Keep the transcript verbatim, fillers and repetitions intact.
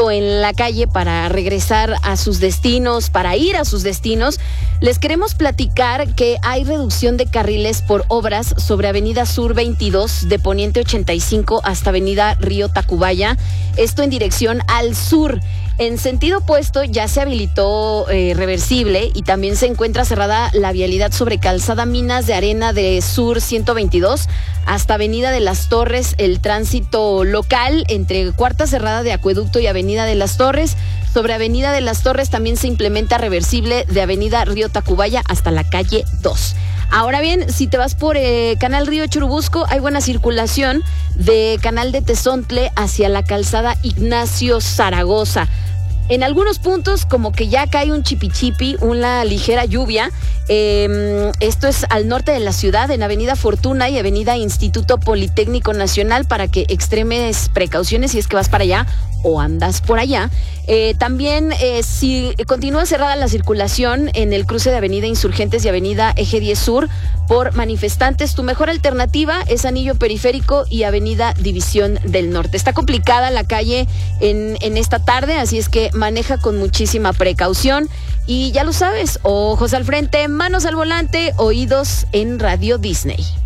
tránsito en la calle para regresar a sus destinos, para ir a sus destinos, les queremos platicar que hay reducción de carriles por obras sobre Avenida Sur veintidós de Poniente ochenta y cinco hasta Avenida Río Tacubaya, esto en dirección al sur. En sentido opuesto ya se habilitó eh, reversible y también se encuentra cerrada la vialidad sobre Calzada Minas de Arena de Sur ciento veintidós hasta Avenida de las Torres, el tránsito local entre Cuarta Cerrada de Acueducto y Avenida de las Torres. Sobre Avenida de las Torres también se implementa reversible de Avenida Río Tacubaya hasta la calle dos. Ahora bien, si te vas por eh, Canal Río Churubusco, hay buena circulación de Canal de Tezontle hacia la Calzada Ignacio Zaragoza. En algunos puntos como que ya cae un chipichipi, una ligera lluvia. Eh, esto es al norte de la ciudad, en Avenida Fortuna y Avenida Instituto Politécnico Nacional, para que extremes precauciones si es que vas para allá o andas por allá. Eh, también eh, si continúa cerrada la circulación en el cruce de Avenida Insurgentes y Avenida Eje diez Sur por manifestantes, tu mejor alternativa es Anillo Periférico y Avenida División del Norte. Está complicada la calle en, en esta tarde, así es que maneja con muchísima precaución y ya lo sabes, ojos al frente, manos al volante, oídos en Radio Disney.